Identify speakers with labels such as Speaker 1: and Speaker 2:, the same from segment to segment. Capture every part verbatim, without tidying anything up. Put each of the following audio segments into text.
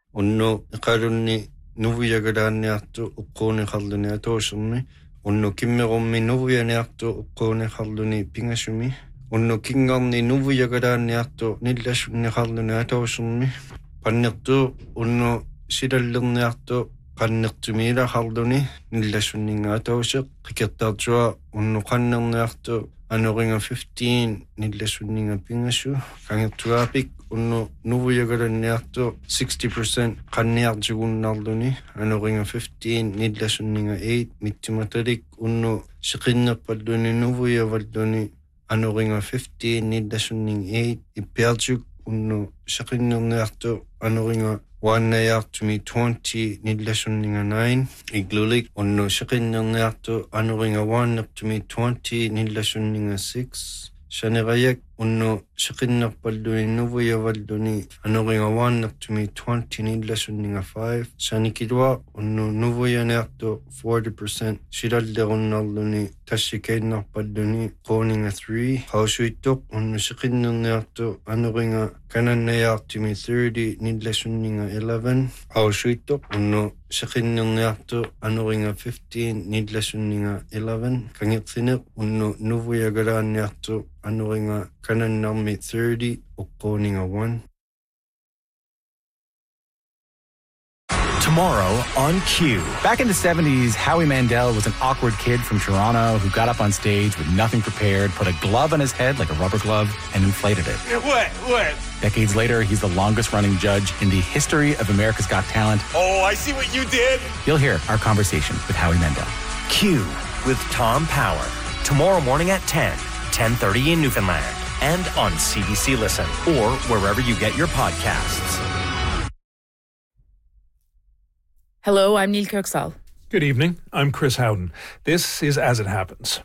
Speaker 1: Unno iqalunni nuvuyagalaanniartu uqquuniqarluni atoosummi. Unno kimmerummi nuvuyaniartu uqquuniqarluni pingasumi. Unno kingarni nuvuyagalaanniartu nillassunniqarluni atoosummi. Pannertu unno sidallerniartu qannertumiilaqarluni nillassunninga atooseq. Qikertaartua unno qannerniartu anoringa fifteen nillassunninga pingasu. Kangertuaapik unno nuvuyagalanniartu sixty percent qanniartigunnarluni anoringa fifteen nillassunninga eight mittimatalik unno siqinnerpalluni nuvuyavalluni anoringa fifteen nillassunninga eight ippiartuk unno siqinnerniartu anoringa waannayaartumi twenty nillassunninga nine iglulik unno siqinnerniartu anoringa waannertumi twenty nillassunninga six Shanirayak unno siqinnerpalluni nuvuyavalluni anoringa waannertumi twenty nillassunninga five Shanikilua unno nuvuyaniartu forty percent sidallerunnarluni tassikainnarpalluni qooninga three Qausuittuq unno siqinnerniartu anoringa kanannayaartumi thirty nillassunninga eleven Qausuittuq unno siqinnerniartu anoringa fifteen nillassunninga eleven Kangirtineq unno nuvuyagalaanniartu anoringa kanannarmi thirty uqqooninga one.
Speaker 2: Tomorrow on Q. Back in the seventies, Howie Mandel was an awkward kid from Toronto who got up on stage with nothing prepared, put a glove on his head like a rubber glove, and inflated it.
Speaker 3: What? What?
Speaker 2: Decades later, he's the longest-running judge in the history of America's Got Talent.
Speaker 3: Oh, I see what you did.
Speaker 2: You'll hear our conversation with Howie Mandel.
Speaker 4: Q with Tom Power. Tomorrow morning at ten, ten thirty in Newfoundland, and on C B C Listen, or wherever you get your podcasts.
Speaker 5: Hello, I'm Neil Kirksall.
Speaker 6: Good evening. I'm Chris Howden. This is As It Happens.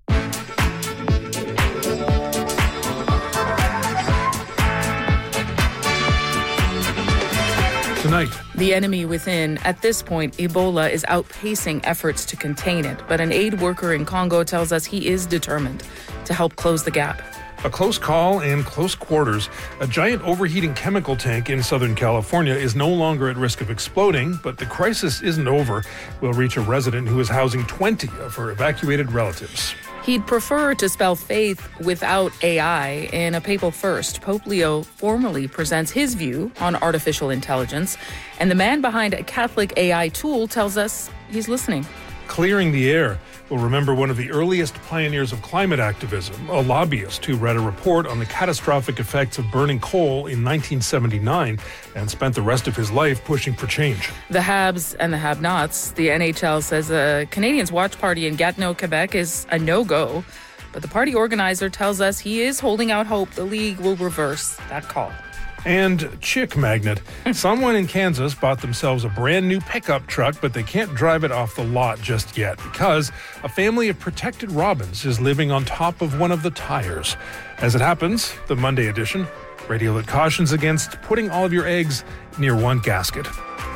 Speaker 6: Tonight,
Speaker 5: The enemy within. At this point, Ebola is outpacing efforts to contain it, but an aid worker in Congo tells us he is determined to help close the gap.
Speaker 6: a close call and close quarters. A giant overheating chemical tank in Southern California is no longer at risk of exploding, but the crisis isn't over. We'll reach a resident who is housing twenty of her evacuated relatives.
Speaker 5: He'd prefer to spell faith without A I. In a papal first, Pope Leo formally presents his view on artificial intelligence, and the man behind a Catholic A I tool tells us he's listening.
Speaker 6: Clearing the air. We'll remember one of the earliest pioneers of climate activism, a lobbyist who read a report on the catastrophic effects of burning coal in nineteen seventy-nine and spent the rest of his life pushing for change.
Speaker 5: The haves and the have-nots. The N H L says a Canadians' watch party in Gatineau, Quebec is a no-go, but the party organizer tells us he is holding out hope the league will reverse that call.
Speaker 6: And chick magnet. Someone in Kansas bought themselves a brand new pickup truck, but they can't drive it off the lot just yet because a family of protected robins is living on top of one of the tires. As it happens, the Monday edition, radio that cautions against putting all of your eggs near one gasket.